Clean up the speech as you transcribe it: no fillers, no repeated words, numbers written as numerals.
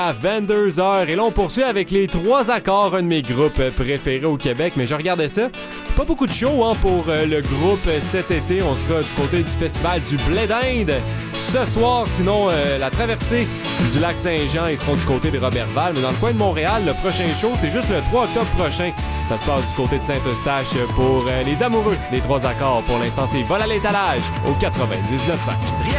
À 22h. Et là, on poursuit avec les 3 accords, un de mes groupes préférés au Québec. Mais je regardais ça. Pas beaucoup de show pour le groupe cet été. On sera du côté du festival du Blé d'Inde ce soir. Sinon, la traversée du lac Saint-Jean, ils seront du côté de Robertval. Mais dans le coin de Montréal, le prochain show, c'est juste le 3 octobre prochain. Ça se passe du côté de Saint-Eustache pour les amoureux des 3 accords. Pour l'instant, c'est Vol à l'étalage au 99.5.